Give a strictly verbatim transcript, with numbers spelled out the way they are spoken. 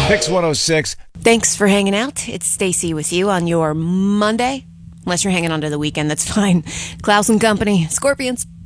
Pix one oh six. Thanks for hanging out. It's Stacy with you on your Monday. Unless you're hanging on to the weekend, that's fine. Klaus and Company, Scorpions.